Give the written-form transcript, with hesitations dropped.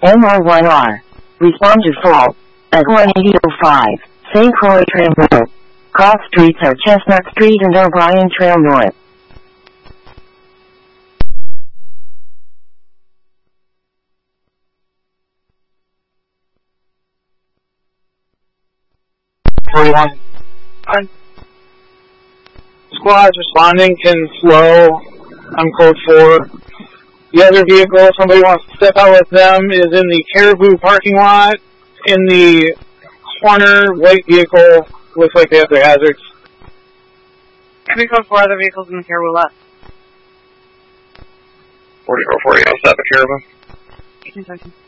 MR1R. Respond to fault at 18005 St. Croix Trail Road. Cross streets are Chestnut Street and O'Brien Trail North. Squads responding in slow. I'm code 4. The other vehicle, if somebody wants to step out with them, is in the Caribou parking lot. In the corner, white vehicle, looks like they have their hazards. Can we code 4 other vehicles in the Caribou lot? 4440, I'll stop at Caribou.